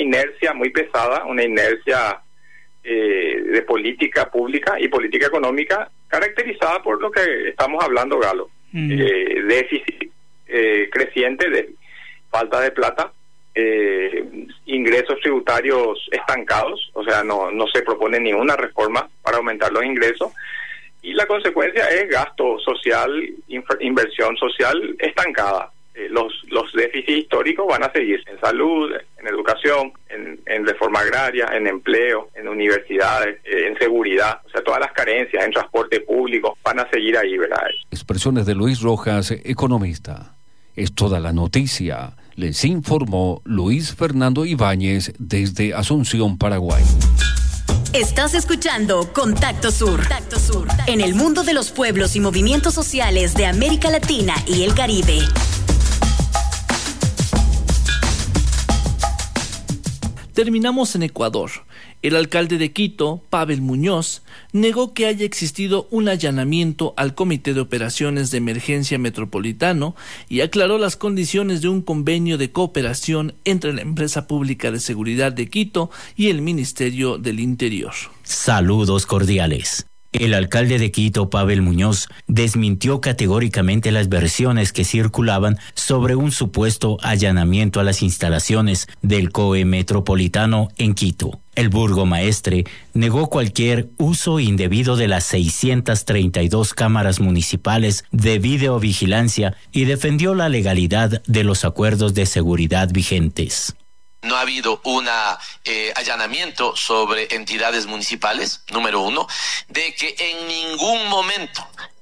inercia muy pesada, una inercia de política pública y política económica caracterizada por lo que estamos hablando, Galo. Déficit creciente, de falta de plata, ingresos tributarios estancados, o sea, no se propone ninguna reforma para aumentar los ingresos, y la consecuencia es gasto social, inversión social estancada. Los déficits históricos van a seguir en salud, en educación, en reforma agraria, en empleo, en universidades, en seguridad. O sea, todas las carencias en transporte público van a seguir ahí, ¿verdad? Expresiones de Luis Rojas, economista. Es toda la noticia. Les informó Luis Fernando Ibáñez desde Asunción, Paraguay. Estás escuchando Contacto Sur. Contacto Sur. En el mundo de los pueblos y movimientos sociales de América Latina y el Caribe. Terminamos en Ecuador. El alcalde de Quito, Pavel Muñoz, negó que haya existido un allanamiento al Comité de Operaciones de Emergencia Metropolitano y aclaró las condiciones de un convenio de cooperación entre la Empresa Pública de Seguridad de Quito y el Ministerio del Interior. Saludos cordiales. El alcalde de Quito, Pavel Muñoz, desmintió categóricamente las versiones que circulaban sobre un supuesto allanamiento a las instalaciones del COE Metropolitano en Quito. El burgomaestre negó cualquier uso indebido de las 632 cámaras municipales de videovigilancia y defendió la legalidad de los acuerdos de seguridad vigentes. No ha habido un allanamiento sobre entidades municipales, número uno, de que en ningún momento,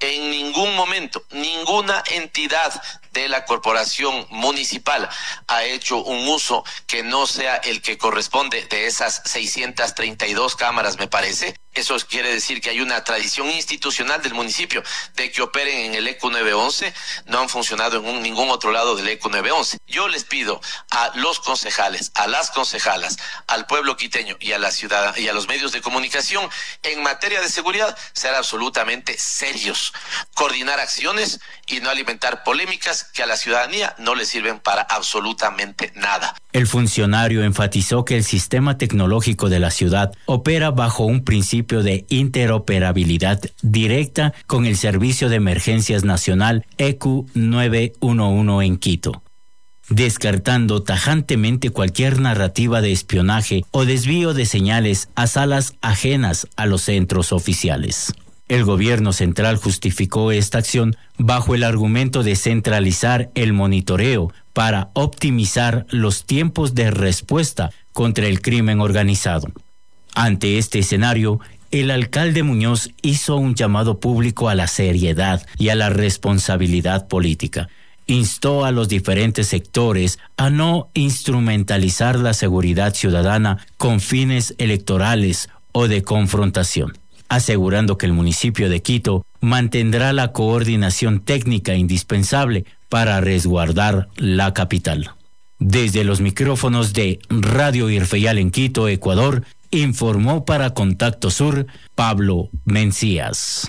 ninguna entidad de la corporación municipal ha hecho un uso que no sea el que corresponde de esas 632 cámaras, me parece. Eso quiere decir que hay una tradición institucional del municipio de que operen en el ECU 911, no han funcionado en ningún otro lado del ECU 911. Yo les pido a los concejales, a las concejalas, al pueblo quiteño y a la ciudad y a los medios de comunicación en materia de seguridad ser absolutamente serios, coordinar acciones y no alimentar polémicas que a la ciudadanía no le sirven para absolutamente nada. El funcionario enfatizó que el sistema tecnológico de la ciudad opera bajo un principio de interoperabilidad directa con el Servicio de Emergencias Nacional ECU 911 en Quito, descartando tajantemente cualquier narrativa de espionaje o desvío de señales a salas ajenas a los centros oficiales. El gobierno central justificó esta acción bajo el argumento de centralizar el monitoreo para optimizar los tiempos de respuesta contra el crimen organizado. Ante este escenario, el alcalde Muñoz hizo un llamado público a la seriedad y a la responsabilidad política. Instó a los diferentes sectores a no instrumentalizar la seguridad ciudadana con fines electorales o de confrontación, asegurando que el municipio de Quito mantendrá la coordinación técnica indispensable para resguardar la capital. Desde los micrófonos de Radio Irfeyal en Quito, Ecuador, informó para Contacto Sur, Pablo Mencías.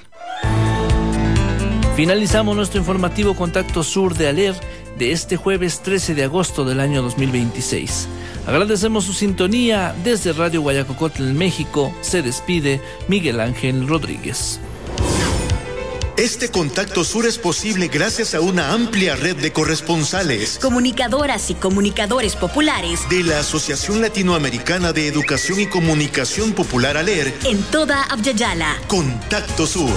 Finalizamos nuestro informativo Contacto Sur de Aler de este jueves 13 de agosto del año 2026. Agradecemos su sintonía. Desde Radio Guayacocotl en México se despide Miguel Ángel Rodríguez. Este Contacto Sur es posible gracias a una amplia red de corresponsales, comunicadoras y comunicadores populares de la Asociación Latinoamericana de Educación y Comunicación Popular ALER en toda Abya-Yala. Contacto Sur.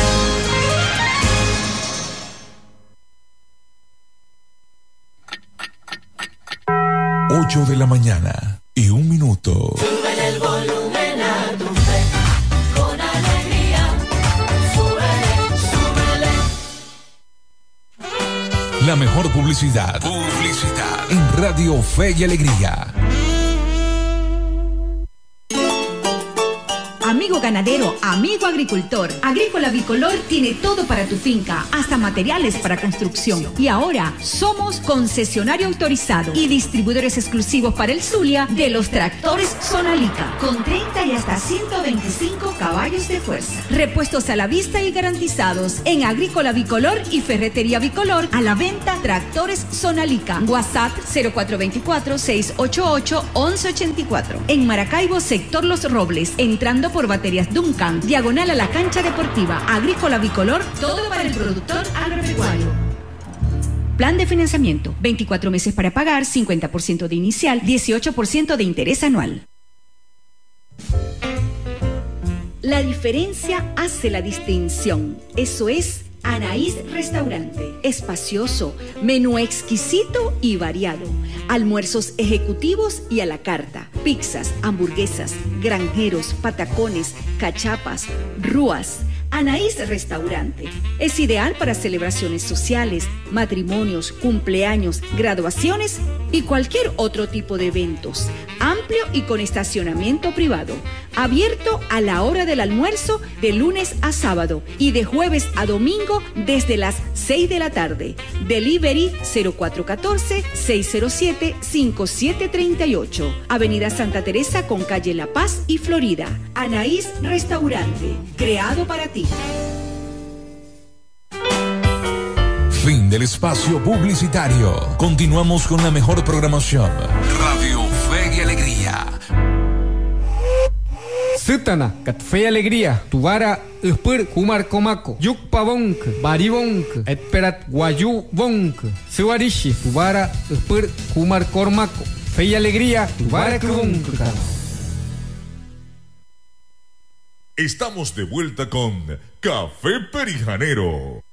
8 de la mañana y 1 minuto. Súbele el volumen a tu fe, con alegría. Súbele. La mejor publicidad. En Radio Fe y Alegría. amigo ganadero, amigo agricultor. Agrícola Bicolor tiene todo para tu finca, hasta materiales para construcción. Y ahora somos concesionario autorizado y distribuidores exclusivos para el Zulia de los tractores Sonalica, con 30 y hasta 125 caballos de fuerza. Repuestos a la vista y garantizados en Agrícola Bicolor y Ferretería Bicolor. A la venta, tractores Sonalica. WhatsApp 0424-688-1184. En Maracaibo, sector Los Robles, entrando por Baterías Duncan, diagonal a la cancha deportiva. Agrícola Bicolor, todo para el productor agropecuario. Plan de financiamiento, 24 meses para pagar, 50% de inicial, 18% de interés anual. La diferencia hace la distinción. Eso es Anaís Restaurante. Espacioso, menú exquisito y variado. Almuerzos ejecutivos y a la carta. Pizzas, hamburguesas, granjeros, patacones, cachapas, rúas. Anaís Restaurante es ideal para celebraciones sociales, matrimonios, cumpleaños, graduaciones y cualquier otro tipo de eventos. Amplio y con estacionamiento privado. Abierto a la hora del almuerzo de lunes a sábado y de jueves a domingo desde las 6 de la tarde. Delivery 0414-607-5738. Avenida Santa Teresa con calle La Paz y Florida. Anaís Restaurante, creado para ti. Fin del espacio publicitario. Continuamos con la mejor programación. Radio Fe y Alegría. Sutana, kat Fe y Alegría, Tuvara, Uspur, Kumar Komako, Yukpa Bonk, Baribonk, Etperat Guayu Bonk, Suarishi, Tuvara, Uspur, Kumar Kormako, Fe y Alegría, Tuvara Kubonk. Estamos de vuelta con Café Perijanero.